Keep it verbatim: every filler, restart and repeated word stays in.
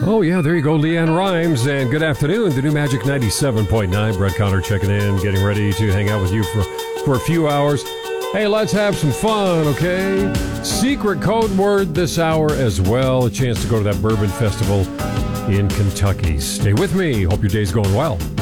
Oh, yeah, there you go, Leanne Rhymes, and good afternoon. The new Magic ninety-seven point nine. Brett Connor checking in, getting ready to hang out with you for, for a few hours. Hey, let's have some fun, okay? Secret code word this hour as well. A chance to go to that Bourbon Festival in Kentucky. Stay with me. Hope your day's going well.